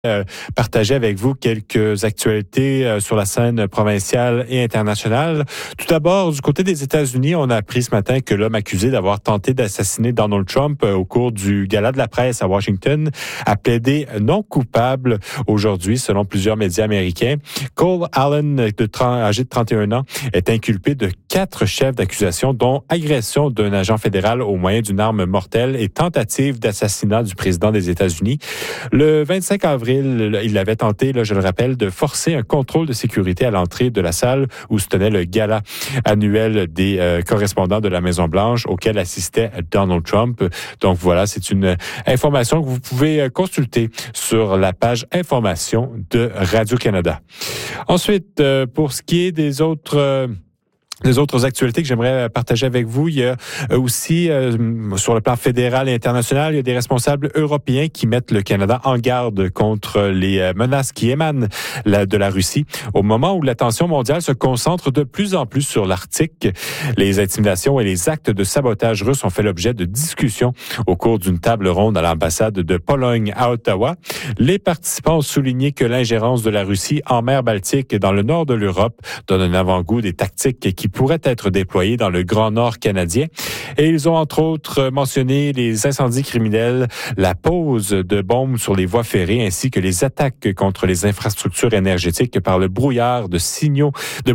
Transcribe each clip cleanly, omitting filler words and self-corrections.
partager avec vous quelques actualités sur la scène provinciale et internationale. Tout d'abord, du côté des États-Unis, on a appris ce matin que l'homme accusé d'avoir tenté d'assassiner Donald Trump au cours du gala de la presse à Washington a plaidé non coupable aujourd'hui, selon plusieurs médias américains. Cole Allen, âgé de 31 ans, est inculpé de 4 chefs d'accusation, dont agression d'un agent fédéral au moyen d'une arme mortelle et tentative d'assassinat du président des États-Unis. Le 25 avril, il avait tenté, je le rappelle, de forcer un contrôle de sécurité à l'entrée de la salle où se tenait le gala annuel des correspondants de la Maison-Blanche auquel assistait Donald Trump. Donc voilà, c'est une information que vous pouvez consulter sur la page information de Radio-Canada. Ensuite, pour ce qui est des autres actualités que j'aimerais partager avec vous, il y a aussi, sur le plan fédéral et international, il y a des responsables européens qui mettent le Canada en garde contre les menaces qui émanent de la Russie. Au moment où l'attention mondiale se concentre de plus en plus sur l'Arctique, les intimidations et les actes de sabotage russes ont fait l'objet de discussions au cours d'une table ronde à l'ambassade de Pologne à Ottawa. Les participants ont souligné que l'ingérence de la Russie en mer Baltique et dans le nord de l'Europe donne un avant-goût des tactiques qui pourraient être déployés dans le Grand Nord canadien. Et ils ont entre autres mentionné les incendies criminels, la pose de bombes sur les voies ferrées ainsi que les attaques contre les infrastructures énergétiques par le brouillage de signaux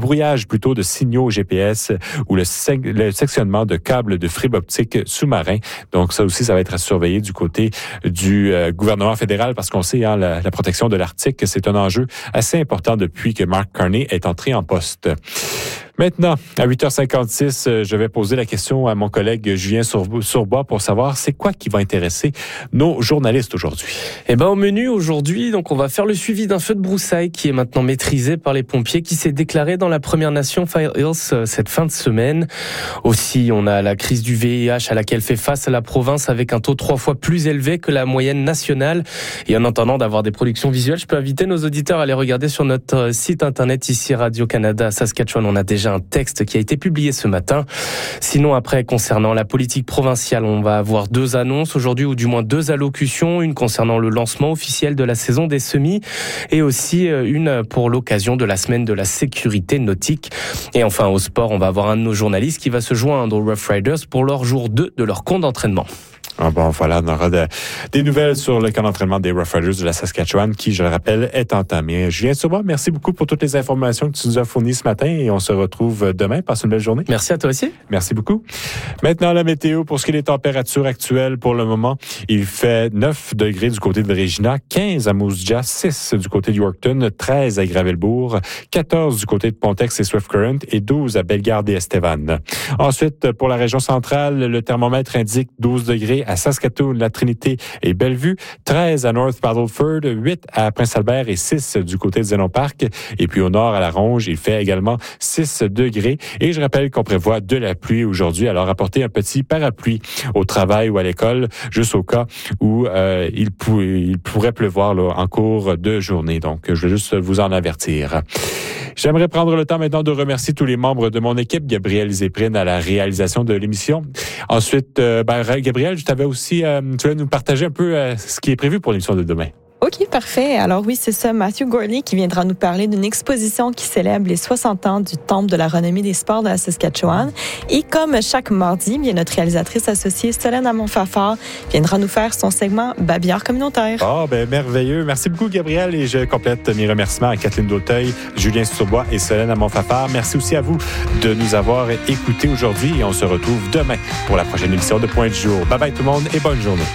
GPS ou le sectionnement de câbles de fibre optique sous-marins. Donc ça aussi, ça va être à surveiller du côté du gouvernement fédéral parce qu'on sait, la protection de l'Arctique, c'est un enjeu assez important depuis que Mark Carney est entré en poste. Maintenant, à 8h56, je vais poser la question à mon collègue Julien Surbois pour savoir c'est quoi qui va intéresser nos journalistes aujourd'hui. Au menu aujourd'hui, donc on va faire le suivi d'un feu de broussailles qui est maintenant maîtrisé par les pompiers qui s'est déclaré dans la Première Nation Fire Hills cette fin de semaine. Aussi, on a la crise du VIH à laquelle fait face la province avec un taux 3 fois plus élevé que la moyenne nationale. Et en attendant d'avoir des productions visuelles, je peux inviter nos auditeurs à les regarder sur notre site internet ici Radio-Canada Saskatchewan. On a déjà un texte qui a été publié ce matin. Sinon, après, concernant la politique provinciale, on va avoir 2 annonces aujourd'hui, ou du moins 2 allocutions, une concernant le lancement officiel de la saison des semis et aussi une pour l'occasion de la semaine de la sécurité nautique. Et enfin, au sport, on va avoir un de nos journalistes qui va se joindre aux Rough Riders pour leur jour 2 de leur camp d'entraînement. Voilà, on aura des nouvelles sur le camp d'entraînement des Rough Riders de la Saskatchewan qui, je le rappelle, est entamé. Julien Surbois, merci beaucoup pour toutes les informations que tu nous as fournies ce matin et on se retrouve demain. Passe une belle journée. Merci à toi aussi. Merci beaucoup. Maintenant, la météo, pour ce qui est des températures actuelles pour le moment, il fait 9 degrés du côté de Regina, 15 à Moose Jaw, 6 du côté de Yorkton, 13 à Gravelbourg, 14 du côté de Pontex et Swift Current et 12 à Bellegarde et Estevan. Ensuite, pour la région centrale, le thermomètre indique 12 degrés à Saskatoon, La Trinité et Bellevue, 13 à North Battleford, 8 à Prince-Albert et 6 du côté de Zénon Park. Et puis au nord, à La Ronge, il fait également 6 degrés. Et je rappelle qu'on prévoit de la pluie aujourd'hui. Alors apportez un petit parapluie au travail ou à l'école, juste au cas où il pourrait pleuvoir en cours de journée. Donc, je vais juste vous en avertir. J'aimerais prendre le temps maintenant de remercier tous les membres de mon équipe, Gabriel Zéprine à la réalisation de l'émission. Ensuite, Gabriel, je t'avais aussi, tu vas nous partager un peu ce qui est prévu pour l'émission de demain. OK, parfait. Alors oui, c'est ça, Matthew Gorley qui viendra nous parler d'une exposition qui célèbre les 60 ans du Temple de la renommée des sports de la Saskatchewan. Et comme chaque mardi, bien notre réalisatrice associée Solène Amon-Fafard viendra nous faire son segment Babillard communautaire. Merveilleux. Merci beaucoup, Gabriel. Et je complète mes remerciements à Kathleen Dauteuil, Julien Surbois et Solène Amon-Fafard. Merci aussi à vous de nous avoir écoutés aujourd'hui et on se retrouve demain pour la prochaine émission de Point du jour. Bye bye tout le monde et bonne journée.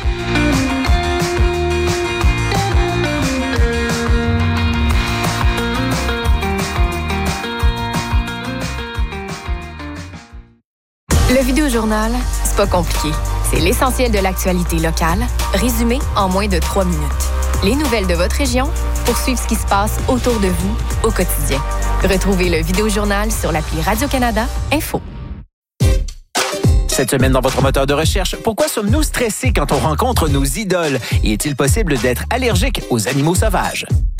Le Vidéojournal, c'est pas compliqué. C'est l'essentiel de l'actualité locale, résumé en moins de 3 minutes. Les nouvelles de votre région pour suivre ce qui se passe autour de vous au quotidien. Retrouvez le Vidéojournal sur l'appli Radio-Canada Info. Cette semaine dans votre moteur de recherche, pourquoi sommes-nous stressés quand on rencontre nos idoles? Et est-il possible d'être allergique aux animaux sauvages?